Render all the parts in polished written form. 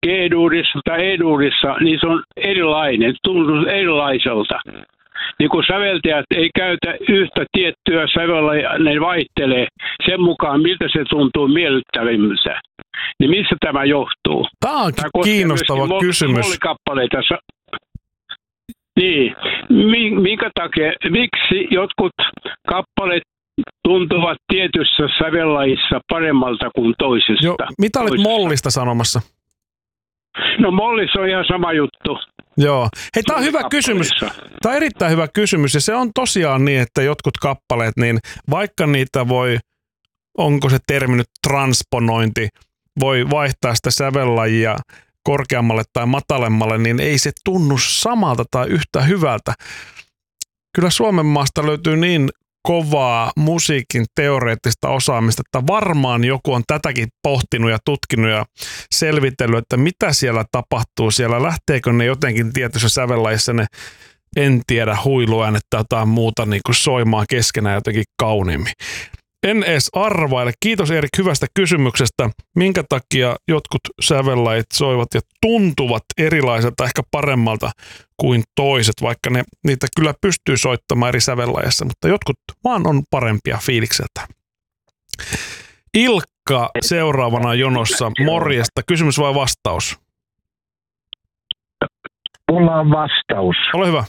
G-duurissa tai E-duurissa, niin se on erilainen, tuntuu erilaiselta. Niin kun säveltäjät ei käytä yhtä tiettyä sävellä, ne vaihtelee sen mukaan, miltä se tuntuu miellyttävimmältä. Niin missä tämä johtuu? Tämä on kiinnostava kysymys. Niin, minkä takia, miksi jotkut kappaleet tuntuvat tietyssä sävellajissa paremmalta kuin toisesta? Joo, mitä olit mollista sanomassa? No mollissa on ihan sama juttu. Joo. Hei, tämä on hyvä kysymys. Tämä on erittäin hyvä kysymys ja se on tosiaan niin, että jotkut kappaleet, niin vaikka niitä voi, onko se termi nyt transponointi, voi vaihtaa sitä sävellajia korkeammalle tai matalemmalle, niin ei se tunnu samalta tai yhtä hyvältä. Kyllä Suomen maasta löytyy niin kovaa musiikin teoreettista osaamista, että varmaan joku on tätäkin pohtinut ja tutkinut ja selvitellyt, että mitä siellä tapahtuu siellä. Lähteekö ne jotenkin tietyssä sävellajissa ne, en tiedä, huiluäänet tai jotain muuta niin kuin soimaan keskenään jotenkin kauniimmin. En edes arvaile. Kiitos Erik hyvästä kysymyksestä. Minkä takia jotkut sävellajit soivat ja tuntuvat erilaiselta, ehkä paremmalta kuin toiset, vaikka niitä kyllä pystyy soittamaan eri sävellajissa, mutta jotkut vaan on parempia fiilikseltä. Ilkka seuraavana jonossa. Morjesta. Kysymys vai vastaus? Mulla on vastaus. Ole hyvä.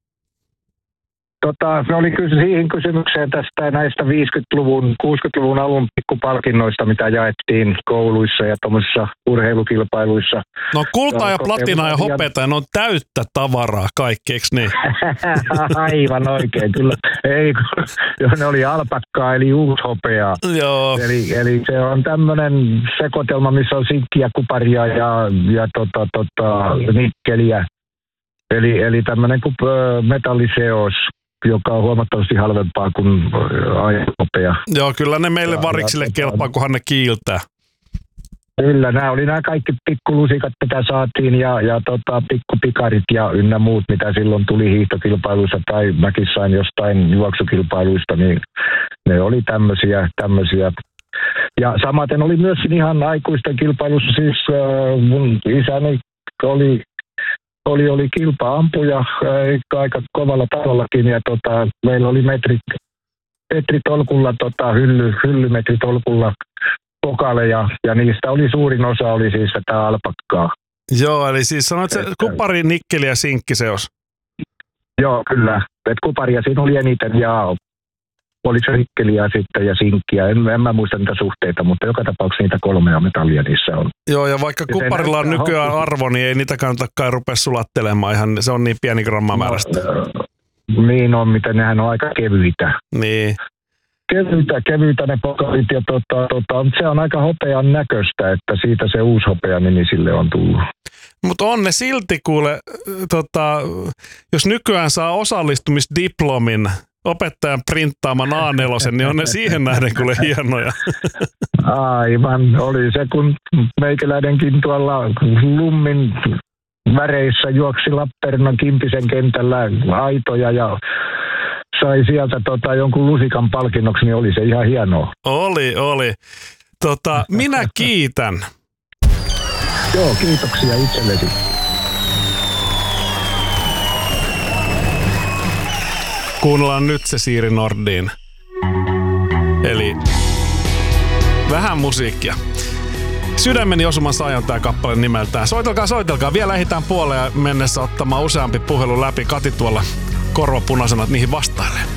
Se oli siihen kysymykseen tästä näistä 50-luvun, 60-luvun alun pikkupalkinnoista, mitä jaettiin kouluissa ja tuommoisissa urheilukilpailuissa. No kultaa ja platinaa ja hopeata, ne on täyttä tavaraa kaikki, eikö niin? Aivan oikein, kyllä. Ei, ne oli alpakkaa eli uushopeaa. Joo. Eli se on tämmöinen sekoitelma, missä on sinkkiä, kuparia ja nikkeliä. Eli tämmöinen metalliseos, joka on huomattavasti halvempaa kuin hopea. Joo, kyllä ne meille variksille kelpaa, kunhan ne kiiltää. Kyllä, nämä kaikki pikkulusikat, mitä saatiin, ja pikkupikarit ja ynnä muut, mitä silloin tuli hiihtokilpailuissa tai mäkin sain jostain juoksukilpailuista, niin ne oli tämmöisiä. Ja samaten oli myös ihan aikuisten kilpailussa, siis mun isäni oli kilpa-ampuja aika kovalla tavallakin ja meillä oli metritolkulla hyllymetritolkulla pokaleja ja niistä oli suurin osa oli siis tätä alpakkaa. Joo, eli siis sanoit se kupari, nikkeli ja sinkkiseos. Joo, kyllä. Et kuparia siinä oli eniten ja oli se nikkeliä sitten ja sinkkiä. En mä muista niitä suhteita, mutta joka tapauksessa niitä 3 metallia niissä on. Joo, ja vaikka kuparilla on nykyään arvo, niin ei niitä kannatakaan rupea sulattelemaan. Ihan, se on niin pieni grammamäärästä. Niin on, miten nehän on aika kevyitä. Niin. Kevyitä ne pokalit ja se on aika hopean näköistä, että siitä se uusi hopea nimi sille on tullut. Mutta on ne silti kuule, jos nykyään saa osallistumisdiplomin opettajan printtaaman A4, niin on ne siihen nähden kuule hienoja. Aivan, oli se kun meikäläidenkin tuolla Lummin väreissä juoksi Lappeenrannan Kimpisen kentällä aitoja ja sai sieltä jonkun lusikan palkinnoksi, niin oli se ihan hienoa. Oli. Minä kiitän. Joo, kiitoksia itsellesi. Kuunnellaan nyt se Siiri Nordin. Eli vähän musiikkia. Sydämeni osuman saajan tää kappale nimeltään. Soitelkaa. Vielä ehditään puoleen mennessä ottamaan useampi puhelu läpi. Kati tuolla korvapunaisena niihin vastailee.